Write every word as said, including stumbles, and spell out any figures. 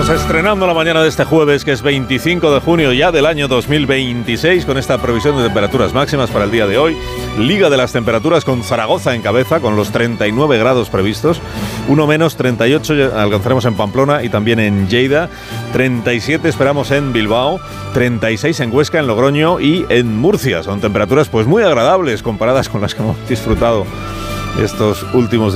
Vamos estrenando la mañana de este jueves, que es veinticinco de junio ya del año dos mil veintiséis, con esta previsión de temperaturas máximas para el día de hoy. Liga de las temperaturas con Zaragoza en cabeza, con los treinta y nueve grados previstos. Uno menos, treinta y ocho alcanzaremos en Pamplona y también en Lleida. treinta y siete esperamos en Bilbao. treinta y seis en Huesca, en Logroño y en Murcia. Son temperaturas pues muy agradables comparadas con las que hemos disfrutado estos últimos días.